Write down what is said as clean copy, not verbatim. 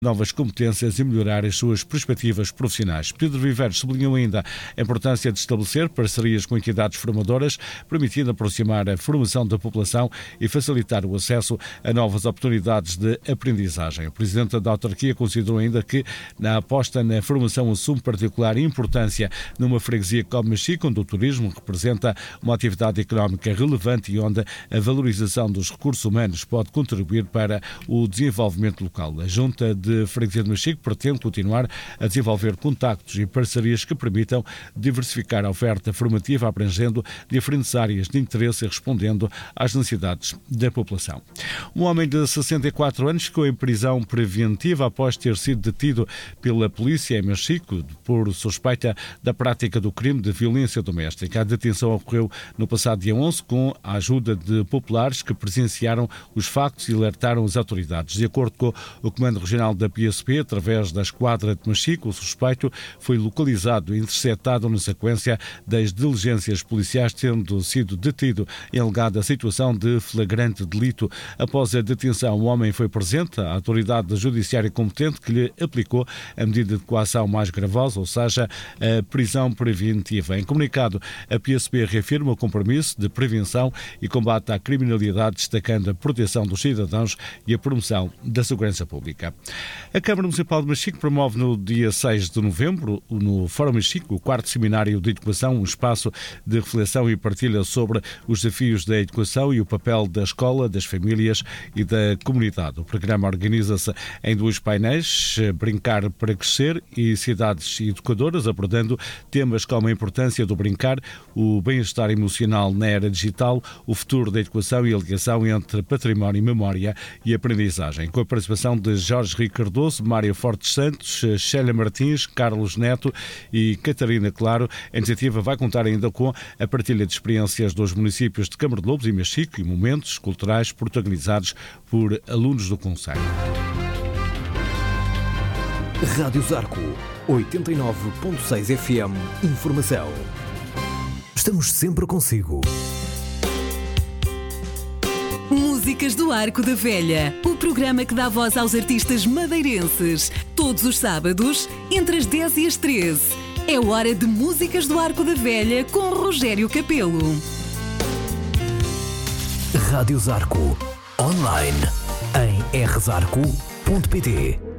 novas competências e melhorar as suas perspectivas profissionais. Pedro Viveros sublinhou ainda a importância de estabelecer parcerias com entidades formadoras, permitindo aproximar a formação da população e facilitar o acesso a novas oportunidades de aprendizagem. O presidente da autarquia considerou ainda que na aposta na formação assume particular importância numa freguesia como Machico, onde o turismo representa uma atividade económica relevante e onde a valorização dos recursos humanos pode contribuir para o desenvolvimento local. A Junta de Freguesia de Machico pretende continuar a desenvolver contactos e parcerias que permitam diversificar a oferta formativa, abrangendo diferentes áreas de interesse e respondendo às necessidades da população. Um homem de 64 anos ficou em prisão preventiva após ter sido detido pela polícia em Machico por suspeita da prática do crime de violência doméstica. A detenção ocorreu no passado dia 11 com a ajuda de populares que presenciaram os factos e alertaram as autoridades. De acordo com o Comando Regional da PSP, através da esquadra de Machico, o suspeito foi localizado e interceptado na sequência das diligências policiais, tendo sido detido em alegada situação de flagrante delito. Após a detenção, o homem foi presente à autoridade judiciária competente que lhe aplicou a medida de coação mais gravosa, ou seja, a prisão preventiva. Em comunicado, a PSP reafirma o compromisso de prevenção e combate à criminalidade, destacando a proteção dos cidadãos e a promoção da segurança pública. A Câmara Municipal de Machico promove no dia 6 de novembro, no Fórum Machico, o 4º Seminário de Educação, um espaço de reflexão e partilha sobre os desafios da educação e o papel da escola, das famílias e da comunidade. O programa organiza-se em 2 painéis, Brincar para Crescer e Cidades Educadoras, abordando temas como a importância do brincar, o bem-estar emocional na era digital, o futuro da educação e a ligação entre património, memória e aprendizagem. Com a participação de Jorge Rico Cardoso, Mário Fortes Santos, Célia Martins, Carlos Neto e Catarina Claro. A iniciativa vai contar ainda com a partilha de experiências dos municípios de Câmara de Lobos e Machico e momentos culturais protagonizados por alunos do concelho. Rádio Zarco, 89.6 FM, informação. Estamos sempre consigo. Músicas do Arco da Velha, o programa que dá voz aos artistas madeirenses. Todos os sábados, entre as 10 e as 13. É hora de Músicas do Arco da Velha com Rogério Capelo. Rádio Zarco, online, em rzarco.pt.